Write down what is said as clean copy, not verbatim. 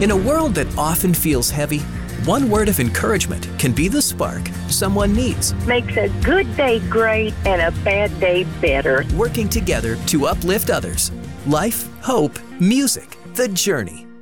In a world that often feels heavy, one word of encouragement can be the spark someone needs. Makes a good day great and a bad day better. Working together to uplift others. Life, hope, music, the journey.